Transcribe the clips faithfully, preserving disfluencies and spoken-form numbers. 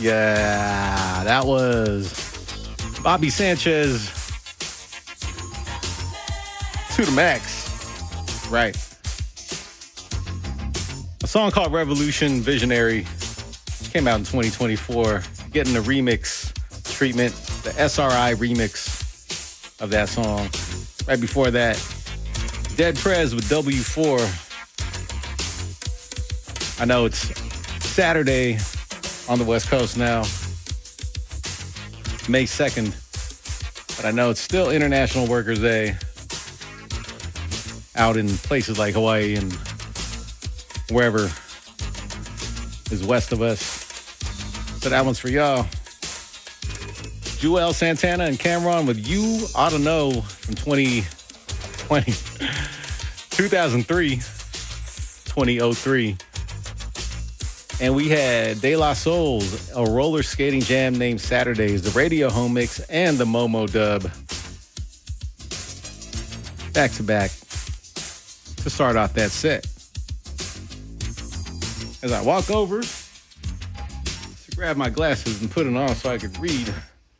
Yeah, that was Bobby Sanchez to the max. Right. A song called Revolution Visionary came out in twenty twenty-four, getting the remix treatment, the S R I remix of that song. Right before that, Dead Prez with W four. I know it's Saturday on the West Coast now, May second, but I know it's still International Workers' Day out in places like Hawaii and wherever is west of us. So that one's for y'all. Joel Santana and Cameron with You Oughta Know from twenty twenty, two thousand three, twenty oh three. And we had De La Souls, a roller skating jam named Saturdays, the Radio Home Mix, and the Momo Dub. Back to back to start off that set. As I walk over to grab my glasses and put it on so I could read,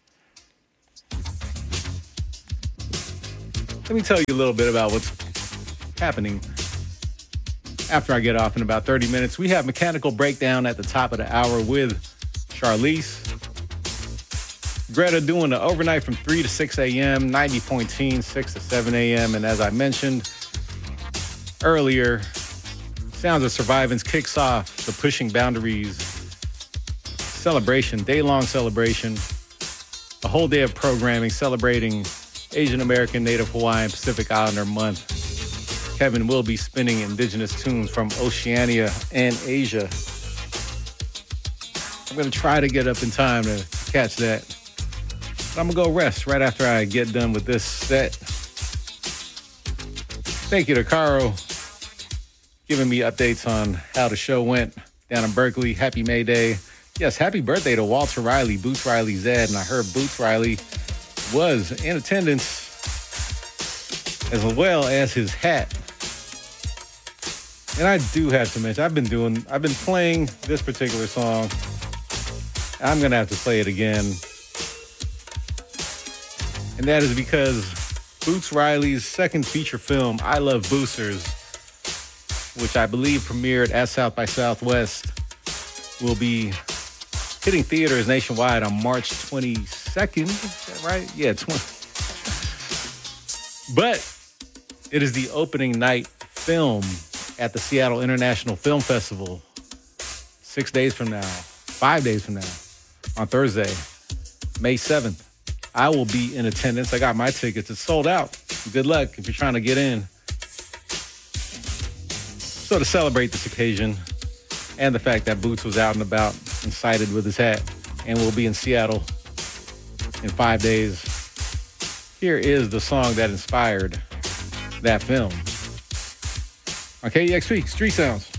let me tell you a little bit about what's happening after I get off in about thirty minutes. We have Mechanical Breakdown at the top of the hour with Charlize. Greta doing the overnight from three to six a.m., ninety point one, six to seven a.m. And as I mentioned earlier, Sounds of Survivance kicks off the Pushing Boundaries celebration, day-long celebration, a whole day of programming celebrating Asian American, Native Hawaiian, Pacific Islander Month. Kevin will be spinning indigenous tunes from Oceania and Asia. I'm going to try to get up in time to catch that. But I'm going to go rest right after I get done with this set. Thank you to Caro giving me updates on how the show went down in Berkeley. Happy May Day. Yes, happy birthday to Walter Riley, Boots Riley Zed. And I heard Boots Riley was in attendance as well as his hat. And I do have to mention, I've been doing, I've been playing this particular song. I'm going to have to play it again. And that is because Boots Riley's second feature film, I Love Boosters, which I believe premiered at South by Southwest, will be hitting theaters nationwide on March twenty-second. Is that right? Yeah, twenty. But it is the opening night film at the Seattle International Film Festival six days from now, five days from now, on Thursday, May seventh. I will be in attendance. I got my tickets. It's sold out. Good luck if you're trying to get in. So to celebrate this occasion and the fact that Boots was out and about and sighted with his hat and will be in Seattle in five days, here is the song that inspired that film. On K E X P, Street Sounds.